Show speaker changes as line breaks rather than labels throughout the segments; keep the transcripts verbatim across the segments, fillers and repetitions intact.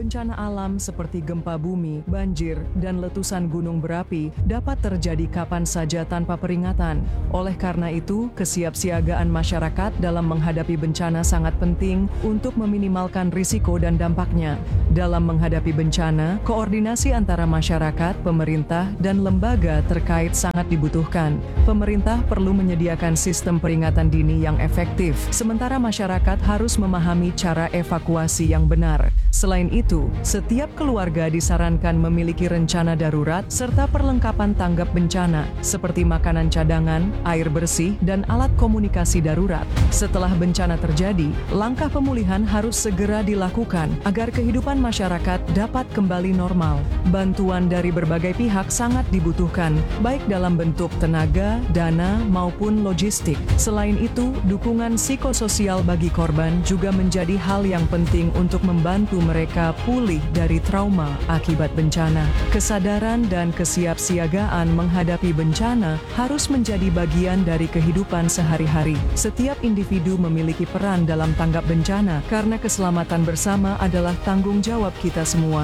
bencana alam seperti gempa bumi, banjir, dan letusan gunung berapi dapat terjadi kapan saja tanpa peringatan. Oleh karena itu, kesiapsiagaan masyarakat dalam menghadapi bencana sangat penting untuk meminimalkan risiko dan dampaknya. Dalam menghadapi bencana, koordinasi antara masyarakat, pemerintah, dan lembaga terkait sangat dibutuhkan. Pemerintah perlu menyediakan sistem peringatan dini yang efektif, sementara masyarakat harus memahami cara evakuasi yang benar. Selain itu, setiap keluarga disarankan memiliki rencana darurat serta perlengkapan tanggap bencana, seperti makanan cadangan, air bersih, dan alat komunikasi darurat. Setelah bencana terjadi, langkah pemulihan harus segera dilakukan agar kehidupan masyarakat dapat kembali normal. Bantuan dari berbagai pihak sangat dibutuhkan, baik dalam bentuk tenaga, dana, maupun logistik. Selain itu, dukungan psikososial bagi korban juga menjadi hal yang penting untuk membantu mereka pulih dari trauma akibat bencana. Kesadaran dan kesiapsiagaan menghadapi bencana harus menjadi bagian dari kehidupan sehari-hari. Setiap individu memiliki peran dalam tanggap bencana karena keselamatan bersama adalah tanggung jawab kita semua.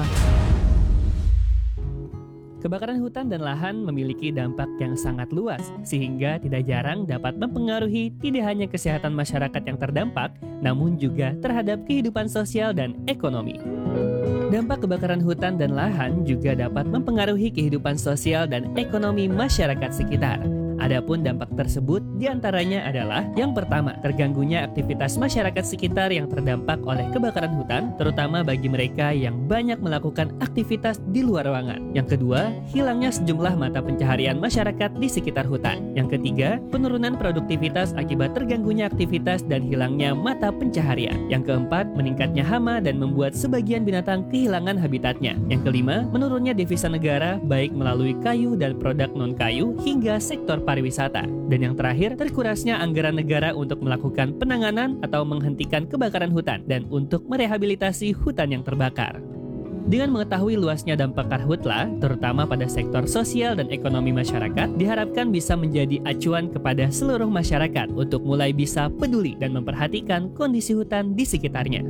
Kebakaran hutan dan lahan memiliki dampak yang sangat luas, sehingga tidak jarang dapat mempengaruhi tidak hanya kesehatan masyarakat yang terdampak, namun juga terhadap kehidupan sosial dan ekonomi. Dampak kebakaran hutan dan lahan juga dapat mempengaruhi kehidupan sosial dan ekonomi masyarakat sekitar. Adapun dampak tersebut diantaranya adalah yang pertama, terganggunya aktivitas masyarakat sekitar yang terdampak oleh kebakaran hutan, terutama bagi mereka yang banyak melakukan aktivitas di luar ruangan. Yang kedua, hilangnya sejumlah mata pencaharian masyarakat di sekitar hutan. Yang ketiga, penurunan produktivitas akibat terganggunya aktivitas dan hilangnya mata pencaharian. Yang keempat, meningkatnya hama dan membuat sebagian binatang kehilangan habitatnya. Yang kelima, menurunnya devisa negara baik melalui kayu dan produk non-kayu hingga sektor pariwisata. Dan yang terakhir, terkurasnya anggaran negara untuk melakukan penanganan atau menghentikan kebakaran hutan dan untuk merehabilitasi hutan yang terbakar. Dengan mengetahui luasnya dampak karhutla, terutama pada sektor sosial dan ekonomi masyarakat, diharapkan bisa menjadi acuan kepada seluruh masyarakat untuk mulai bisa peduli dan memperhatikan kondisi hutan di sekitarnya.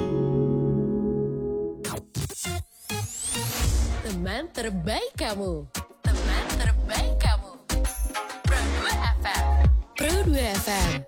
Teman terbaik kamu. Teman terbaik kamu. Pro dua F M. Pro dua F M.